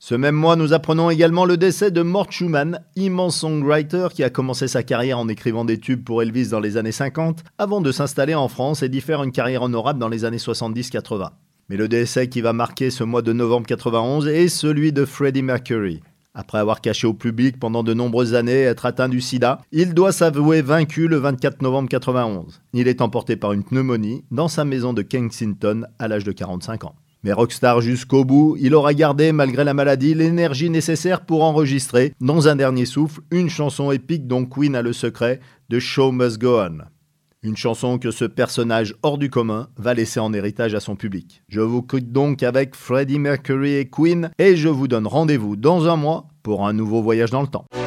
Ce même mois, nous apprenons également le décès de Mort Schumann, immense songwriter qui a commencé sa carrière en écrivant des tubes pour Elvis dans les années 50, avant de s'installer en France et d'y faire une carrière honorable dans les années 70-80. Mais le décès qui va marquer ce mois de novembre 91 est celui de Freddie Mercury. Après avoir caché au public pendant de nombreuses années être atteint du sida, il doit s'avouer vaincu le 24 novembre 91. Il est emporté par une pneumonie dans sa maison de Kensington à l'âge de 45 ans. Mais rockstar jusqu'au bout, il aura gardé, malgré la maladie, l'énergie nécessaire pour enregistrer, dans un dernier souffle, une chanson épique dont Queen a le secret, The Show Must Go On. Une chanson que ce personnage hors du commun va laisser en héritage à son public. Je vous quitte donc avec Freddie Mercury et Queen et je vous donne rendez-vous dans un mois pour un nouveau voyage dans le temps.